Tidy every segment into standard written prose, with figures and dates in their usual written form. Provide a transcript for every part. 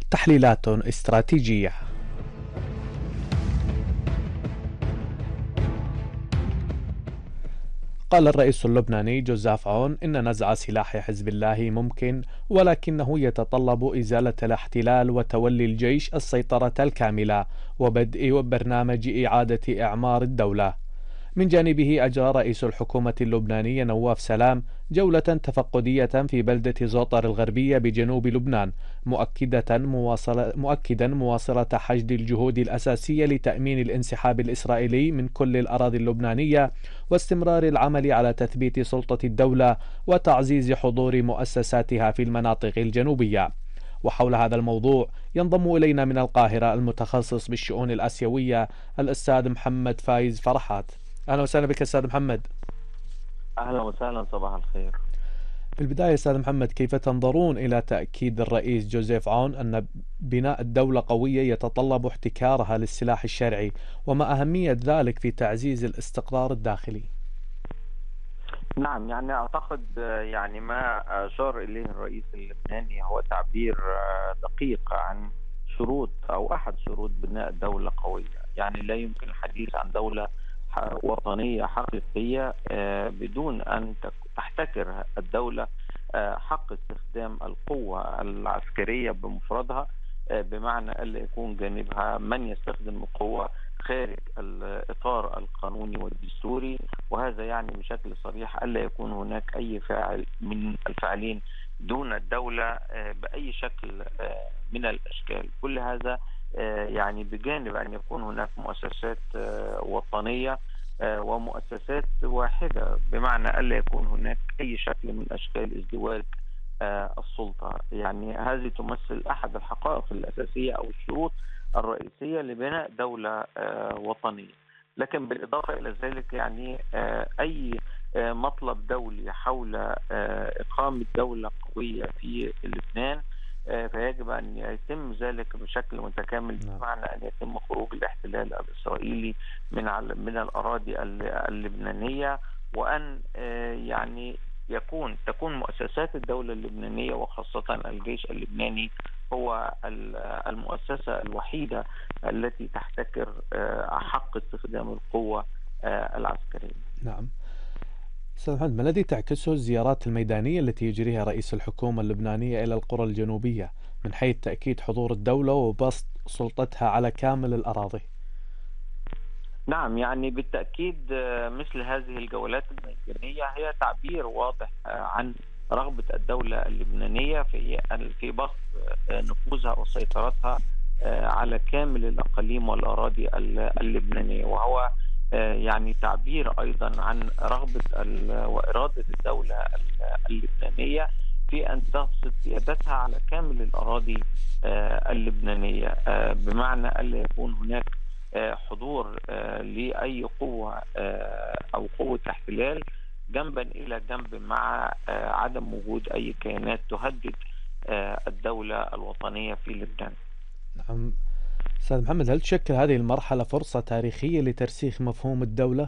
تحليلات استراتيجية. قال الرئيس اللبناني جوزيف عون إن نزع سلاح حزب الله ممكن، ولكنه يتطلب إزالة الاحتلال وتولي الجيش السيطرة الكاملة وبدء برنامج إعادة إعمار الدولة. من جانبه أجرى رئيس الحكومة اللبنانية نواف سلام جولة تفقدية في بلدة زوطر الغربية بجنوب لبنان، مؤكدا مواصلة حشد الجهود الأساسية لتأمين الانسحاب الإسرائيلي من كل الأراضي اللبنانية، واستمرار العمل على تثبيت سلطة الدولة وتعزيز حضور مؤسساتها في المناطق الجنوبية. وحول هذا الموضوع ينضم إلينا من القاهرة المتخصص بالشؤون الآسيوية الأستاذ محمد فايز فرحات. أهلا وسهلا بك أستاذ محمد. أهلا وسهلا، صباح الخير. في البداية أستاذ محمد، كيف تنظرون إلى تأكيد الرئيس جوزيف عون أن بناء الدولة قوية يتطلب احتكارها للسلاح الشرعي، وما أهمية ذلك في تعزيز الاستقرار الداخلي؟ نعم، يعني أعتقد يعني ما أشار إليه الرئيس اللبناني هو تعبير دقيق عن شروط أو أحد شروط بناء دولة قوية. يعني لا يمكن الحديث عن دولة وطنية حقيقية بدون أن تحتكر الدولة حق استخدام القوة العسكرية بمفردها، بمعنى ألا يكون جانبها من يستخدم القوة خارج الإطار القانوني والدستوري، وهذا يعني بشكل صريح ألا يكون هناك أي فاعل من الفاعلين دون الدولة بأي شكل من الأشكال. كل هذا يعني بجانب أن يكون هناك مؤسسات وطنية ومؤسسات واحدة، بمعنى ألا يكون هناك أي شكل من أشكال ازدواج السلطة. يعني هذه تمثل أحد الحقائق الأساسية أو الشروط الرئيسية لبناء دولة وطنية. لكن بالإضافة إلى ذلك يعني أي مطلب دولي حول إقامة دولة قوية في لبنان فيجب أن يتم ذلك بشكل متكامل، بمعنى أن يتم خروج الاحتلال الإسرائيلي من الأراضي اللبنانية، وأن يعني تكون مؤسسات الدولة اللبنانية وخاصة الجيش اللبناني هو المؤسسة الوحيدة التي تحتكر حق استخدام القوة العسكرية. نعم. أستاذ محمد، ما الذي تعكسه الزيارات الميدانية التي يجريها رئيس الحكومة اللبنانية إلى القرى الجنوبية من حيث تأكيد حضور الدولة وبسط سلطتها على كامل الأراضي؟ نعم، يعني بالتأكيد مثل هذه الجولات الميدانية هي تعبير واضح عن رغبة الدولة اللبنانية في بسط نفوذها وسيطرتها على كامل الأقاليم والأراضي اللبنانية، وهو يعني تعبير أيضا عن رغبة وإرادة الدولة اللبنانية في أن تفرض سيادتها على كامل الأراضي اللبنانية، بمعنى ألا يكون هناك حضور لأي قوة أو قوة احتلال جنبا إلى جنب مع عدم وجود أي كيانات تهدد الدولة الوطنية في لبنان. نعم. أستاذ محمد، هل تشكل هذه المرحلة فرصة تاريخية لترسيخ مفهوم الدولة؟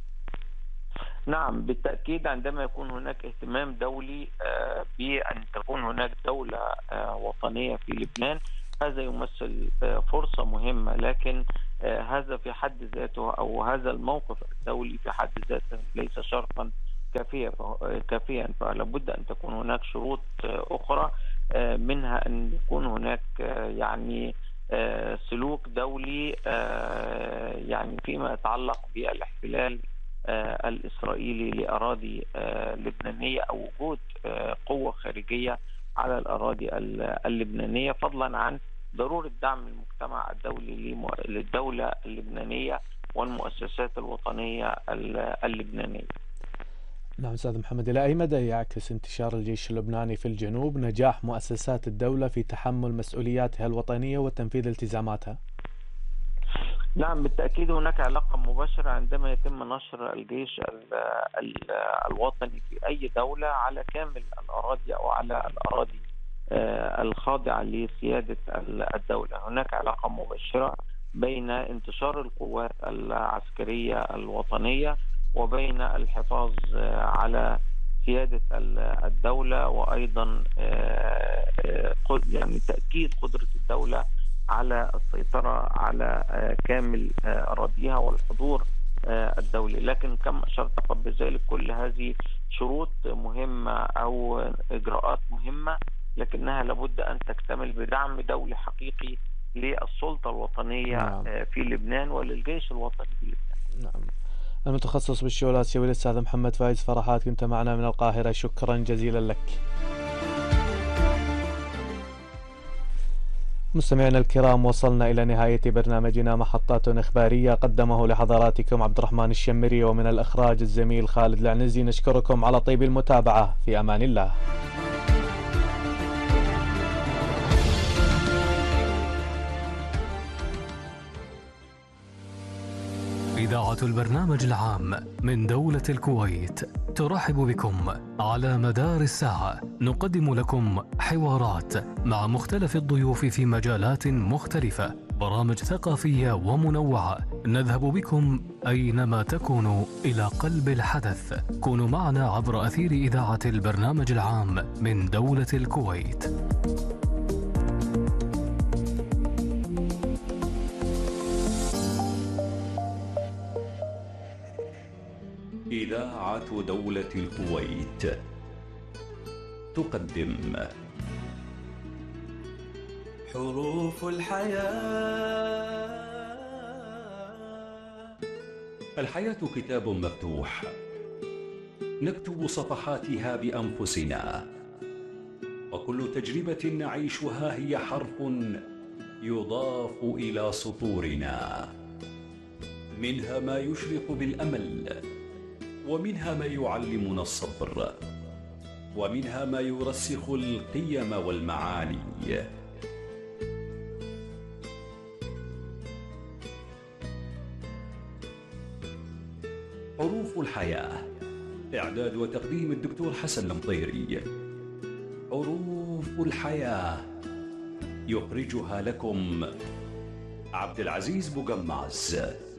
نعم بالتأكيد، عندما يكون هناك اهتمام دولي بأن تكون هناك دولة وطنية في لبنان، هذا يمثل فرصة مهمة. لكن هذا في حد ذاته أو هذا الموقف الدولي في حد ذاته ليس شرطا كافيا، فلابد أن تكون هناك شروط أخرى، منها أن يكون هناك يعني سلوك دولي يعني فيما يتعلق بالاحتلال الإسرائيلي لأراضي لبنانية أو وجود قوة خارجية على الأراضي اللبنانية، فضلا عن ضرورة دعم المجتمع الدولي للدولة اللبنانية والمؤسسات الوطنية اللبنانية. نعم أستاذ محمد، إلى أي مدى يعكس انتشار الجيش اللبناني في الجنوب نجاح مؤسسات الدولة في تحمل مسؤولياتها الوطنية وتنفيذ التزاماتها؟ نعم بالتأكيد، هناك علاقة مباشرة عندما يتم نشر الجيش الوطني في أي دولة على كامل الأراضي أو على الأراضي الخاضعة لسيادة الدولة. هناك علاقة مباشرة بين انتشار القوات العسكرية الوطنية وبين الحفاظ على سيادة الدولة، وأيضا يعني تأكيد قدرة الدولة على السيطرة على كامل أراضيها والحضور الدولي. لكن كما أشرت قبل ذلك كل هذه شروط مهمة أو إجراءات مهمة، لكنها لابد أن تكتمل بدعم دولي حقيقي للسلطة الوطنية في لبنان وللجيش الوطني في لبنان. نعم. المتخصص بالشؤون الآسيوية الأستاذ محمد فايز فرحات، كنت معنا من القاهرة، شكرا جزيلا لك. مستمعينا الكرام، وصلنا إلى نهاية برنامجنا محطات إخبارية قدمه لحضراتكم عبد الرحمن الشمري، ومن الإخراج الزميل خالد العنزي. نشكركم على طيب المتابعة، في أمان الله. إذاعة البرنامج العام من دولة الكويت ترحب بكم. على مدار الساعة نقدم لكم حوارات مع مختلف الضيوف في مجالات مختلفة، برامج ثقافية ومنوعة. نذهب بكم أينما تكونوا إلى قلب الحدث. كونوا معنا عبر أثير إذاعة البرنامج العام من دولة الكويت. إذاعة دولة الكويت تقدم حروف الحياة. الحياة كتاب مفتوح نكتب صفحاتها بأنفسنا، وكل تجربة نعيشها هي حرف يضاف إلى سطورنا. منها ما يشرق بالأمل، ومنها ما يعلمنا الصبر، ومنها ما يرسخ القيم والمعاني. حروف الحياة، إعداد وتقديم الدكتور حسن المطيري. حروف الحياة يخرجها لكم عبد العزيز بوغماز.